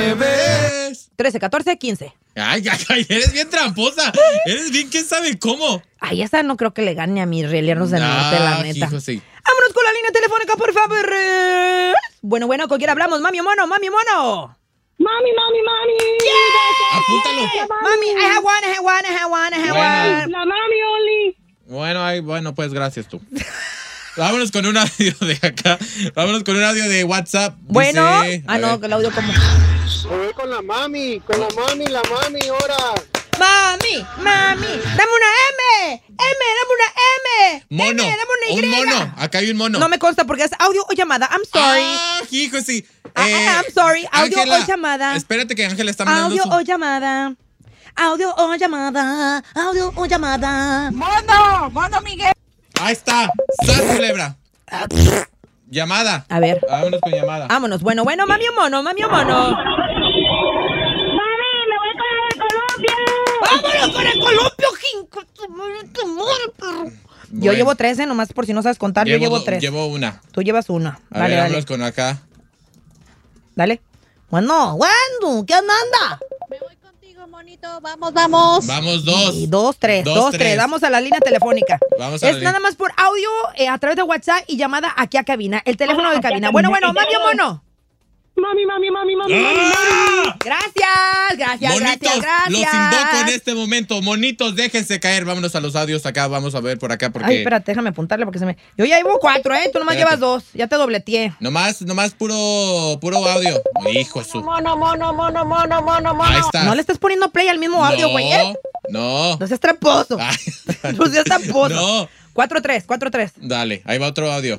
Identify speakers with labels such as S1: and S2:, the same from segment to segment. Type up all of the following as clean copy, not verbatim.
S1: ves.
S2: 13, 14, 15.
S1: Ay, eres bien tramposa. Eres bien quién sabe cómo.
S2: Ay, esa no creo que le gane a mis rieleros del norte, la neta.
S1: Hijo, sí.
S2: Vámonos con la línea telefónica, por favor. Bueno, ¿con quién hablamos? Mami o mono, mami o mono.
S3: Mami.
S2: Yeah.
S1: Apúntalo.
S2: Mami, I have one.
S3: La mami only.
S1: Bueno, pues gracias tú. Vámonos con un audio de acá. Vámonos con un audio de WhatsApp.
S2: Bueno.
S1: Dice,
S2: No, que el audio como...
S4: Me voy con la mami, ahora.
S2: Mami, dame una M, dame una M.
S1: Mono.
S2: M, dame una Y.
S1: Un mono. Acá hay un mono.
S2: No me consta porque es audio o llamada. I'm sorry.
S1: Hijo, sí.
S2: I'm sorry. Audio
S1: Ángela,
S2: o llamada.
S1: Espérate que Ángela está mandando
S2: Audio o llamada.
S3: Mono, Miguel.
S1: Ahí está. ¡Sas, culebra! Llamada.
S2: A ver.
S1: Vámonos con llamada.
S2: Vámonos. Bueno, mami o mono.
S3: Mami, me voy con la de Colombia.
S2: ¡Vámonos con el columpio! Yo llevo 13, nomás por si no sabes contar. Yo llevo 3.
S1: Llevo una.
S2: Tú llevas una.
S1: A ver, vámonos con acá.
S2: Dale. Bueno, ¿qué anda?
S5: Me voy contigo, monito. Vamos.
S1: Vamos, 2.
S2: Y 2, 3.
S1: Dos, tres.
S2: Vamos a la línea telefónica.
S1: Vamos a la
S2: Es
S1: línea.
S2: nada más por audio a través de WhatsApp y llamada aquí a cabina. El teléfono de cabina. Bueno, mami o mono.
S3: Mami.
S1: ¡Ah!
S2: Gracias.
S1: Monitos,
S2: gracias.
S1: los invoco en este momento. Monitos, déjense caer. Vámonos a los audios acá. Vamos a ver por acá porque...
S2: Ay, espérate, déjame apuntarle porque se me... Yo ya llevo 4, Tú nomás
S1: Espérate.
S2: llevas 2. Ya te dobleteé.
S1: Nomás puro audio. Hijo de su...
S5: Mono.
S1: Ahí está.
S2: No le estés poniendo play al mismo audio, güey,
S1: No.
S2: No seas tramposo.
S1: Ay,
S2: No seas tramposo.
S1: No.
S2: 4-3.
S1: Dale, ahí va otro audio.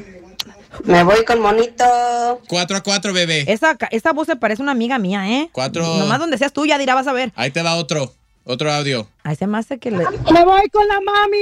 S6: Me voy con monito.
S1: 4-4, bebé.
S2: Esa voz se parece a una amiga mía,
S1: 4.
S2: Nomás donde seas tú, ya dirá, vas a ver.
S1: Ahí te va otro audio.
S2: Ahí se me hace que le...
S3: Me voy con la mami.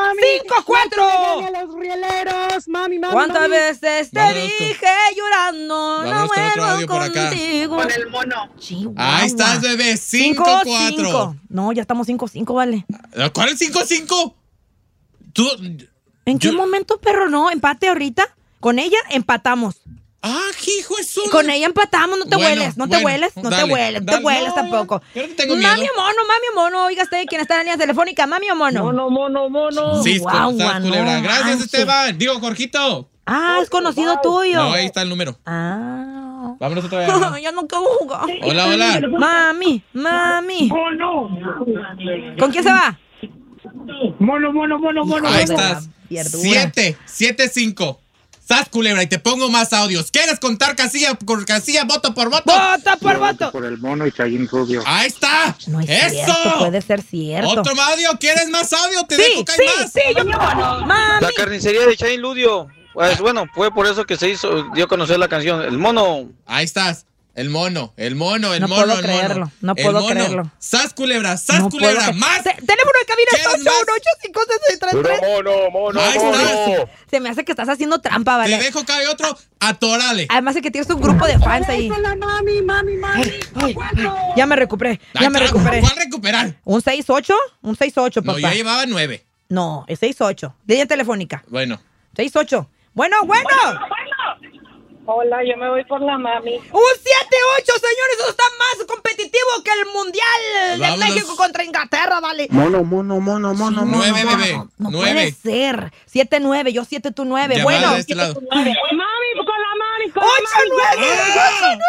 S2: 5-4.
S3: A los rieleros. Mami.
S2: ¿Cuántas veces te
S1: Vámonos
S2: dije llorando? No
S1: vámonos con otro
S2: vuelvo
S1: audio por acá.
S2: contigo.
S6: Con el mono.
S2: Chihuahua.
S1: Ahí estás, bebé. 5-4.
S2: No, ya estamos 5-5, vale.
S1: ¿Cuál es 5-5? Tú...
S2: ¿En qué momento, perro? No, empate ahorita. Con ella empatamos.
S1: Hijo de su...
S2: Con ella empatamos, no te hueles, no te
S1: dale,
S2: hueles
S1: no,
S2: tampoco.
S1: Yo no tengo miedo.
S2: Mami o mono, oiga usted, ¿quién está en la línea telefónica? Mami o mono.
S3: Mono.
S1: Sí,
S2: Chihuahua,
S1: culebra.
S2: no
S1: Gracias,
S2: manches.
S1: Esteban. Digo, Jorgito.
S2: Es conocido tuyo.
S1: No, ahí está el número. Vámonos otra vez. ¿no?
S2: Ya no quiero jugar.
S1: Hola.
S2: Mami.
S3: Mono.
S2: ¿Con quién se va?
S3: Mono.
S1: Ahí
S2: de la
S1: estás.
S2: verdura.
S1: 7-5. ¡Sas, culebra! Y te pongo más audios. ¿Quieres contar casilla por casilla, voto por voto?
S2: ¡Voto por voto!
S4: Por el mono y Chayín Rubio.
S1: ¡Ahí está!
S2: No es
S1: ¡Eso!
S2: cierto, puede ser cierto.
S1: ¿Otro audio? ¿Quieres más audio? Te dejo que hay más.
S2: yo me voy. Mami.
S7: La carnicería de Chain Ludio. Pues bueno, fue por eso que dio a conocer la canción. El mono.
S1: Ahí estás. El mono.
S2: No puedo creerlo, no puedo creerlo.
S1: ¡Sas, culebra!
S2: No puedo
S1: ¡Más!
S2: Teléfono de cabina es
S1: ¿Quieres más?
S2: 818-563.
S4: Mono.
S1: Ahí estás.
S2: Se me hace que estás haciendo trampa,
S1: Te
S2: ¿vale?
S1: dejo que hay otro. Atórale.
S2: Además de que tienes un grupo de fans ahí.
S3: Con la mami.
S2: Ya me recuperé.
S1: ¿Cuál recuperar?
S2: ¿Un 6-8? Un 6-8, papá.
S1: No, yo llevaba 9.
S2: No, es 6-8. Línea telefónica.
S1: Bueno.
S2: 6-8. Bueno.
S3: Hola, yo me voy por la mami.
S2: Un 7-8, señores. Eso está más competitivo que el Mundial de
S1: Vámonos.
S2: México contra Inglaterra, vale.
S4: Mono.
S1: 9, bebé.
S2: No
S1: 9.
S2: puede ser. 7-9, yo 7, tú 9.
S1: Llamada
S2: Bueno.
S1: de este lado.
S3: Mami, con la mami.
S2: 8-9.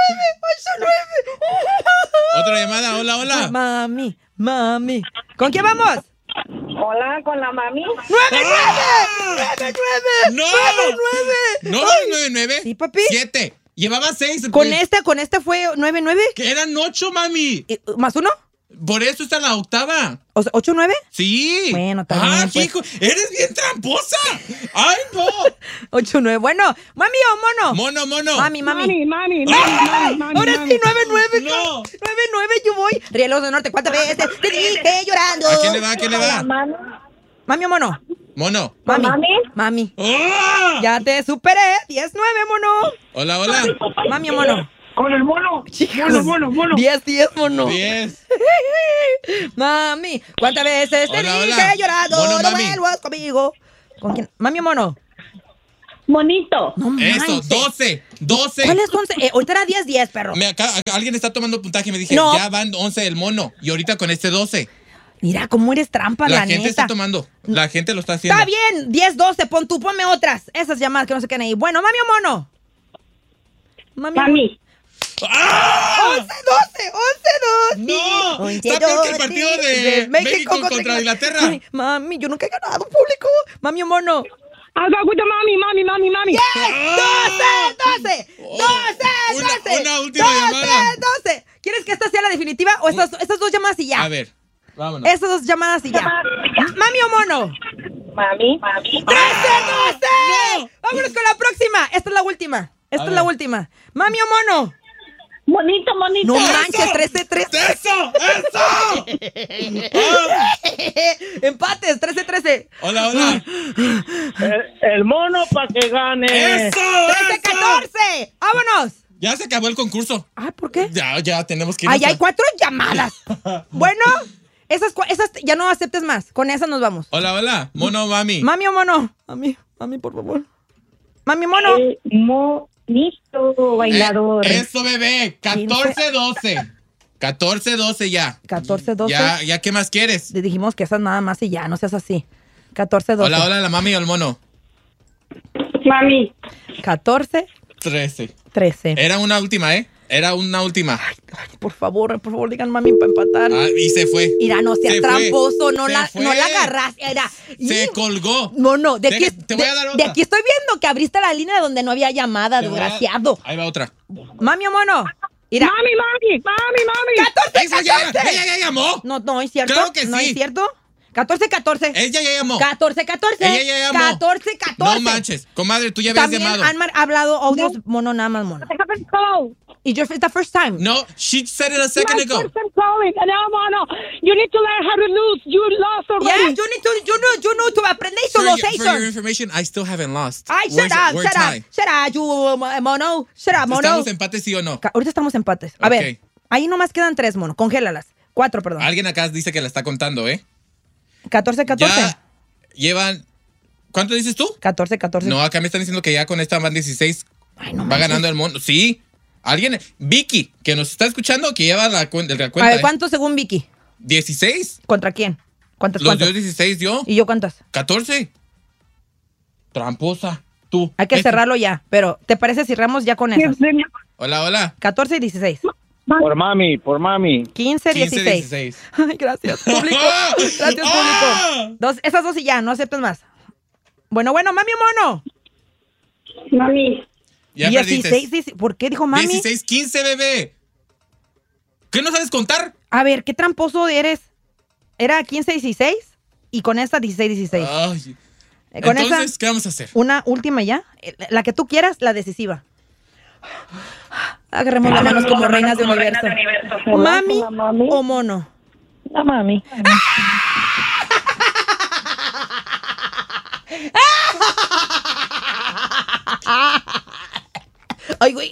S1: Otra llamada. Hola.
S2: Mami. ¿Con quién vamos?
S3: Hola, con la mami.
S2: 9-9.
S1: ¡No!
S2: 9-9.
S1: ¿No, 9-9?
S2: Sí, papi.
S1: 7. Llevaba 6.
S2: Con este fue 9-9.
S1: Que eran 8, mami.
S2: ¿Más uno?
S1: Por eso está la octava.
S2: O sea, ¿8-9?
S1: Sí.
S2: Bueno, también, pues.
S1: Hijo, eres bien tramposa. ¡Ay, no!
S2: 8-9. Bueno, ¿mami o mono?
S1: Mono.
S2: Mami. Ahora
S1: ¡Ah!
S2: sí, 9-9.
S1: No.
S2: 9-9, yo voy. Rielos del Norte, ¿cuántas veces te dije llorando?
S1: ¿A quién le va?
S2: ¿Mami o mono?
S1: Mono.
S2: Mami.
S1: ¡Oh!
S2: Ya te superé. 10-9, mono.
S1: Hola.
S2: Mami o mono.
S3: Con el mono. Mono.
S2: 10-10, mono.
S1: 10.
S2: Mami, ¿cuántas veces te
S1: Hola.
S2: dije llorando?
S1: Mono,
S2: No
S1: mami.
S2: vuelvas conmigo. ¿Con quién? ¿Mami o mono?
S3: Monito.
S2: No
S1: Eso,
S2: manches.
S1: 12.
S2: ¿Cuál es 11? Ahorita era 10, perro.
S1: Alguien está tomando puntaje y me dije,
S2: No.
S1: ya van 11 del mono. Y ahorita con este 12.
S2: Mira cómo eres trampa, la
S1: gente
S2: neta.
S1: está tomando. La gente lo está haciendo.
S2: Está bien, 10, 12, ponme otras. Esas llamadas que no se queden ahí. Bueno, mami o mono.
S3: Mami.
S1: ¡Ah!
S2: 11, 12.
S1: ¡No!
S2: 11,
S1: Está peor que el
S2: 12,
S1: partido de México contra Inglaterra.
S2: Ay, mami, yo nunca he ganado, público. Mami o mono.
S3: I'll go with the mami.
S2: ¡Yes! 12.
S1: Una última llamada.
S2: 12. ¿Quieres que esta sea la definitiva o estas dos llamadas y ya?
S1: A ver, vámonos.
S2: Estas dos llamadas y ya. ¿Mami o mono?
S3: Mami.
S2: 13, 12. Vámonos con la próxima. Esta es la última. Mami o mono.
S3: Monito.
S2: No manches, 13.
S1: ¡Eso!
S2: Empates, 13.
S1: Hola.
S4: El mono para que gane.
S1: ¡Eso!
S2: 13-14. ¡Vámonos!
S1: Ya se acabó el concurso.
S2: Ah, ¿por qué?
S1: Ya tenemos que ir.
S2: Ay, hay 4 llamadas. Bueno, esas ya no aceptes más. Con esas nos vamos.
S1: Hola. Mono, mami.
S2: Mami o mono. Mami, por favor. Mami o mono.
S3: Monito bailador.
S1: Eso, bebé. 14-12. 14-12 ya.
S2: 14-12.
S1: Ya, ¿qué más quieres?
S2: Le dijimos que esas nada más y ya, no seas así. 14-12.
S1: Hola, la mami o el mono.
S3: Mami.
S2: 14-13.
S1: 13. Era una última, ¿eh? Era una última.
S2: Ay, por favor, digan mami para empatar.
S1: Ah, y se fue.
S2: Mira, no seas
S1: Se
S2: tramposo,
S1: fue.
S2: no
S1: Se
S2: la
S1: fue.
S2: agarraste.
S1: Se colgó.
S2: No, de
S1: Te voy a dar otra.
S2: de aquí estoy viendo que abriste la línea donde no había llamada, desgraciado.
S1: Ahí va otra.
S2: Mami o mono. Mira.
S3: Mami.
S2: 14.
S1: Ella ya llamó.
S2: No, ¿es cierto?
S1: Claro que
S2: No
S1: sí.
S2: es cierto. 14.
S1: Ella ya llamó.
S2: 14.
S1: Ella ya llamó.
S2: 14.
S1: No manches. Comadre, tú ya habías
S2: También
S1: llamado.
S2: han hablado audios mono, nada más mono. Y it's the first time.
S1: No, she said it a second ago.
S3: Calling. And now, Mono, you need to learn how to lose. You lost already.
S2: Yeah, you need to aprender
S1: For your
S2: solution.
S1: information, I still haven't lost.
S2: Ay, shut up, you mono. Shut up, mono.
S1: ¿Estamos empates, sí o no?
S2: Ahorita estamos empates. A ver, ahí nomás quedan 3, mono. Congélalas. 4, perdón.
S1: Alguien acá dice que la está contando, ¿eh?
S2: 14.
S1: Ya llevan... ¿Cuánto dices tú?
S2: 14.
S1: No, acá me están diciendo que ya con esta van 16.
S2: Ay, no
S1: va
S2: manches.
S1: ganando el mundo. Sí. Alguien... Vicky, que nos está escuchando, que lleva la cuenta.
S2: A ver, ¿cuántos según Vicky?
S1: 16.
S2: ¿Contra quién? ¿Cuántos?
S1: Los dio 16, yo.
S2: ¿Y yo cuántas?
S1: 14. Tramposa. Tú.
S2: Hay que cerrarlo ya, pero ¿te parece si cerramos ya con esas?
S1: Hola.
S2: 14 y 16.
S4: Por mami.
S2: 15, 16. Ay, gracias, público. Gracias, público. Esas dos y ya, no aceptes más. Bueno, mami o mono.
S3: Mami.
S1: Ya
S2: 16, ¿por qué dijo mami?
S1: 16, 15, bebé. ¿Qué no sabes contar?
S2: A ver, qué tramposo eres. Era 15, 16 y con esta 16, 16.
S1: Ay.
S2: Con
S1: Entonces,
S2: esa,
S1: ¿qué vamos a hacer?
S2: una última ya. La que tú quieras, la decisiva. Agarremos las manos como reinas de universo. ¿Mami o mono?
S3: La mami.
S2: Ay, güey.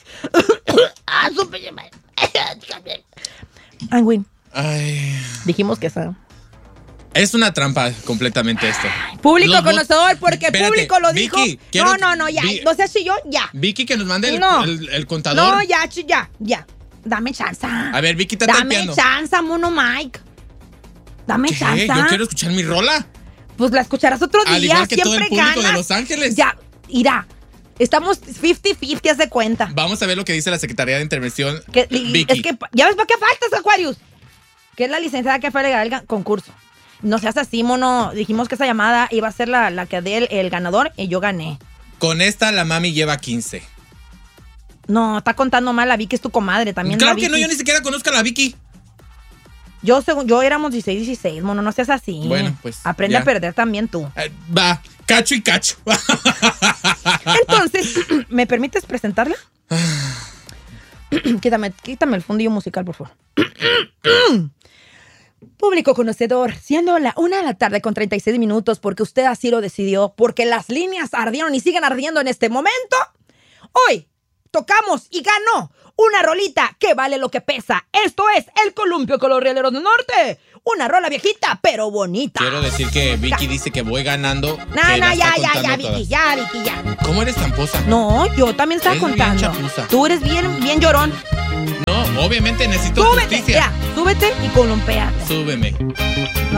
S2: Ay, güey.
S1: Ay.
S2: Dijimos que esa.
S1: Es una trampa completamente esto.
S2: Público
S1: Los
S2: conocedor, porque
S1: Espérate,
S2: público lo dijo.
S1: Vicky, quiero-
S2: No, ya. No seas chillón, ya.
S1: Vicky, que nos mande
S2: No.
S1: el contador.
S2: No, ya. Dame chance.
S1: A ver, Vicky, está
S2: Dame
S1: talpeando.
S2: chance, mono Mike. Dame
S1: ¿Qué?
S2: chance.
S1: Yo quiero escuchar mi rola.
S2: Pues la escucharás otro día.
S1: Al igual que
S2: siempre
S1: todo el público
S2: ganas.
S1: de Los Ángeles.
S2: Ya, irá. Estamos 50-50, haz de cuenta.
S1: Vamos a ver lo que dice la Secretaría de Intervención. Vicky.
S2: Es que, ¿ya ves para qué faltas, Aquarius? Que es la licenciada que fue a legal el concurso. No seas así, mono. Dijimos que esa llamada iba a ser la que dé el ganador y yo gané.
S1: Con esta, la mami lleva 15.
S2: No, está contando mal. La Vicky es tu comadre también.
S1: Claro
S2: la
S1: que no,
S2: Vicky.
S1: yo ni siquiera conozco a la Vicky.
S2: Yo éramos 16, mono. No seas así.
S1: Bueno, pues,
S2: Aprende
S1: ya.
S2: a perder también tú.
S1: Va, cacho y cacho.
S2: Entonces, ¿me permites presentarla? Quítame el fundillo musical, por favor. Público conocedor, siendo la 1 de la tarde con 36 minutos, porque usted así lo decidió, porque las líneas ardieron y siguen ardiendo en este momento, hoy tocamos y ganó una rolita que vale lo que pesa. Esto es El Columpio con los Rieleros del Norte, Una rola viejita, pero bonita.
S1: Quiero decir que Vicky dice que voy ganando.
S2: No, ya, Vicky, ya.
S1: ¿Cómo eres tramposa?
S2: No, yo también estaba
S1: Eres bien
S2: contando.
S1: chapuza.
S2: Tú eres bien llorón.
S1: No, obviamente necesito
S2: Súbete,
S1: justicia.
S2: súbete y columpéate.
S1: Súbeme.
S2: No